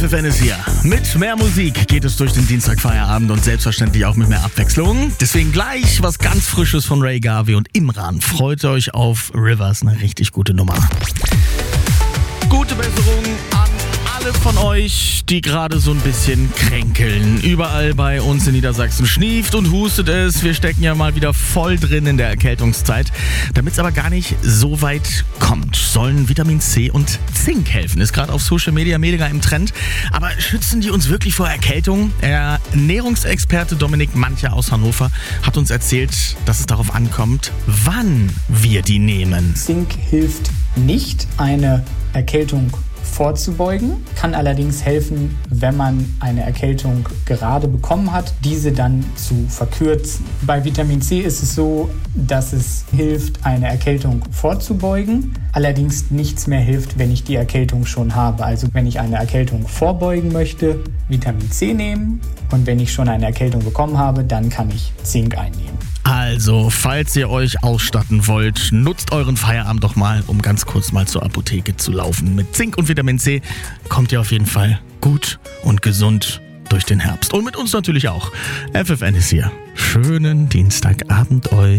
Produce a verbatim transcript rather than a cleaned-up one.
F F N ist hier. Mit mehr Musik geht es durch den Dienstagfeierabend und selbstverständlich auch mit mehr Abwechslung. Deswegen gleich was ganz Frisches von Ray Garvey und Imran. Freut euch auf Rivers, eine richtig gute Nummer. Gute Besserung an alle von euch, die gerade so ein bisschen kränkeln. Überall bei uns in Niedersachsen schnieft und hustet es. Wir stecken ja mal wieder voll drin in der Erkältungszeit. Damit es aber gar nicht so weit kommt, sollen Vitamin C und Zink helfen. Ist gerade auf Social Media mega im Trend. Aber schützen die uns wirklich vor Erkältung? Ernährungsexperte Dominik Mancher aus Hannover hat uns erzählt, dass es darauf ankommt, wann wir die nehmen. Zink hilft nicht, eine Erkältung vorzubeugen, kann allerdings helfen, wenn man eine Erkältung gerade bekommen hat, diese dann zu verkürzen. Bei Vitamin C ist es so, dass es hilft, eine Erkältung vorzubeugen, allerdings nichts mehr hilft, wenn ich die Erkältung schon habe. Also wenn ich eine Erkältung vorbeugen möchte, Vitamin C nehmen, und wenn ich schon eine Erkältung bekommen habe, dann kann ich Zink einnehmen. Also, falls ihr euch ausstatten wollt, nutzt euren Feierabend doch mal, um ganz kurz mal zur Apotheke zu laufen. Mit Zink und Vitamin C kommt ihr auf jeden Fall gut und gesund durch den Herbst. Und mit uns natürlich auch. F F N ist hier. Schönen Dienstagabend euch.